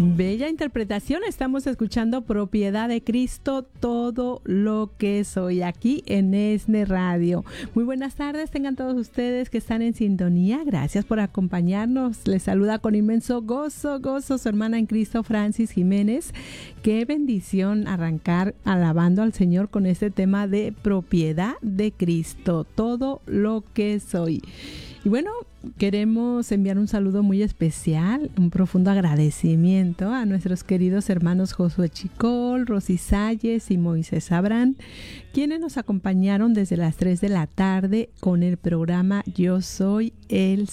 Bella interpretación, estamos escuchando Propiedad de Cristo, todo lo que soy, aquí en ESNE Radio. Muy buenas tardes, tengan todos ustedes que están en sintonía, gracias por acompañarnos. Les saluda con inmenso gozo su hermana en Cristo, Francis Jiménez. Qué bendición arrancar alabando al Señor con este tema de Propiedad de Cristo, todo lo que soy. Y bueno, queremos enviar un saludo muy especial, un profundo agradecimiento a nuestros queridos hermanos Josué Chicol, Rosy Salles y Moisés Abrán, quienes nos acompañaron desde las 3 de la tarde con el programa Yo Soy el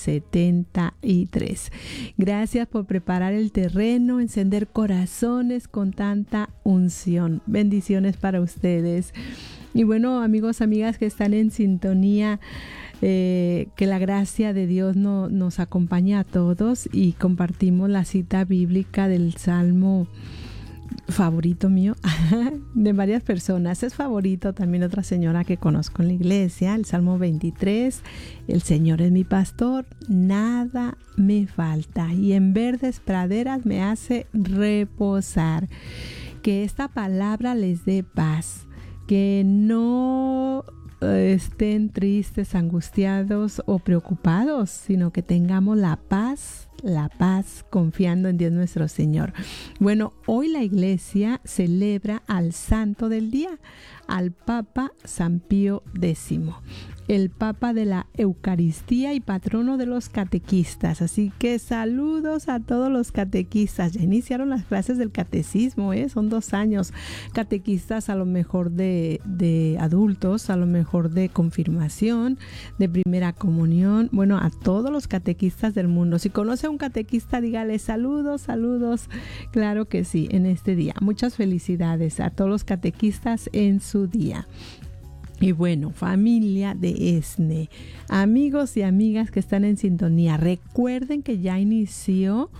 73. Gracias por preparar el terreno, encender corazones con tanta unción. Bendiciones para ustedes. Y bueno, amigos, amigas que están en sintonía, que la gracia de Dios nos acompañe a todos y compartimos la cita bíblica del Salmo favorito mío, de varias personas. Es favorito también otra señora que conozco en la iglesia, el Salmo 23. El Señor es mi pastor, nada me falta, y en verdes praderas me hace reposar. Que esta palabra les dé paz, que no estén tristes, angustiados o preocupados, sino que tengamos la paz confiando en Dios nuestro Señor. Bueno, hoy la iglesia celebra al santo del día, al Papa San Pío X, el Papa de la Eucaristía y patrono de los catequistas. Así que saludos a todos los catequistas. Ya iniciaron las clases del catecismo, son 2 años. Catequistas a lo mejor de adultos, a lo mejor de confirmación, de primera comunión. Bueno, a todos los catequistas del mundo. Si conoce a un catequista, dígale saludos. Claro que sí, en este día. Muchas felicidades a todos los catequistas en su día. Y bueno, familia de ESNE, amigos y amigas que están en sintonía, recuerden que ya inició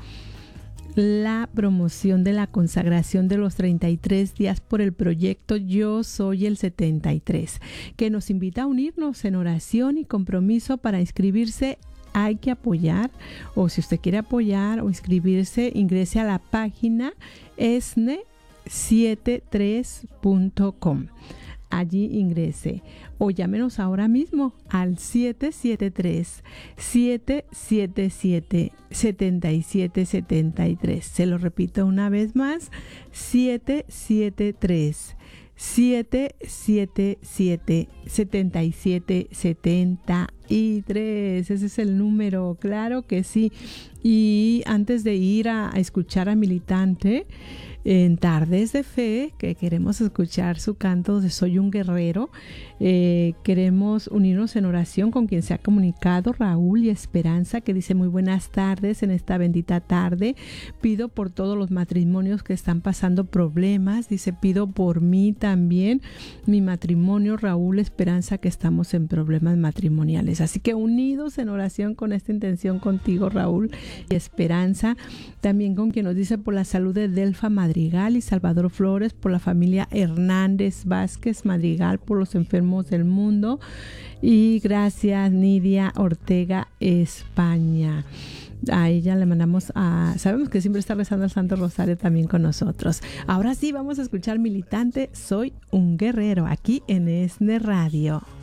la promoción de la consagración de los 33 días por el proyecto Yo Soy el 73, que nos invita a unirnos en oración y compromiso. Para inscribirse hay que apoyar, o si usted quiere apoyar o inscribirse, ingrese a la página esne73.com. Allí ingrese o llámenos ahora mismo al 773-777-7773. Se lo repito una vez más, 773-777-7773. Ese es el número, claro que sí. Y antes de ir a escuchar a Militante en Tardes de Fe, que queremos escuchar su canto de Soy un Guerrero, queremos unirnos en oración con quien se ha comunicado, Raúl y Esperanza, que dice: muy buenas tardes en esta bendita tarde. Pido por todos los matrimonios que están pasando problemas. Dice: pido por mí también, mi matrimonio, Raúl, Esperanza, que estamos en problemas matrimoniales. Así que unidos en oración con esta intención contigo, Raúl y Esperanza. También con quien nos dice por la salud de Delfa Madrigal y Salvador Flores, por la familia Hernández Vázquez Madrigal, por los enfermos del mundo. Y gracias, Nidia Ortega, España. A ella le mandamos sabemos que siempre está rezando el Santo Rosario también con nosotros. Ahora sí, vamos a escuchar Militante, Soy un Guerrero, aquí en ESNE Radio.